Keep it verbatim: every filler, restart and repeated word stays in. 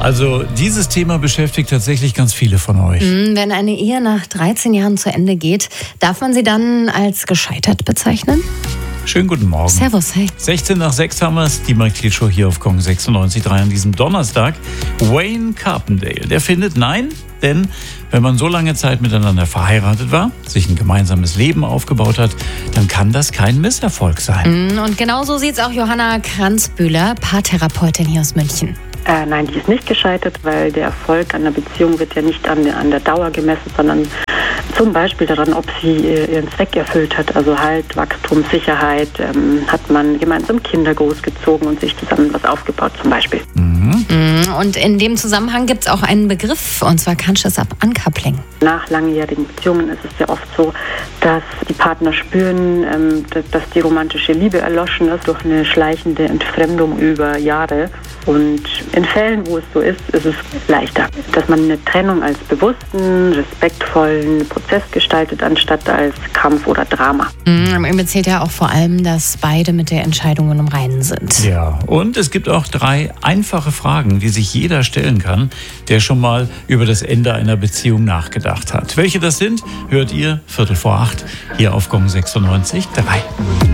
Also dieses Thema beschäftigt tatsächlich ganz viele von euch. Wenn eine Ehe nach dreizehn Jahren zu Ende geht, darf man sie dann als gescheitert bezeichnen? Schönen guten Morgen. Servus, hey. sechzehn nach sechs haben wir es, die Mike Thiel Show hier auf Kong sechsundneunzig Komma drei an diesem Donnerstag. Wayne Carpendale, der findet nein, denn wenn man so lange Zeit miteinander verheiratet war, sich ein gemeinsames Leben aufgebaut hat, dann kann das kein Misserfolg sein. Und genauso sieht es auch Johanna Kranzbühler, Paartherapeutin hier aus München. Äh, nein, die ist nicht gescheitert, weil der Erfolg einer Beziehung wird ja nicht an der, an der Dauer gemessen, sondern zum Beispiel daran, ob sie ihren Zweck erfüllt hat. Also halt Wachstum, Sicherheit, ähm, hat man gemeinsam Kinder großgezogen und sich zusammen was aufgebaut zum Beispiel. Mhm. Und in dem Zusammenhang gibt es auch einen Begriff, und zwar Conscious Uncoupling. Nach langjährigen Beziehungen ist es ja oft so, dass die Partner spüren, ähm, dass die romantische Liebe erloschen ist durch eine schleichende Entfremdung über Jahre. Und in Fällen, wo es so ist, ist es leichter, dass man eine Trennung als bewussten, respektvollen Prozess gestaltet, anstatt als Kampf oder Drama. Am Ende zählt ja auch vor allem, dass beide mit der Entscheidung im Reinen sind. Ja, und es gibt auch drei einfache Fragen, die sich jeder stellen kann, der schon mal über das Ende einer Beziehung nachgedacht hat. Welche das sind, hört ihr Viertel vor acht hier auf Kong sechsundneunzig Komma drei.